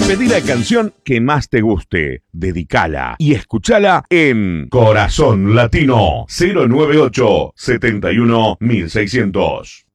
Pedí la canción que más te guste, dedicala y escúchala en Corazón Latino 098 71 1600.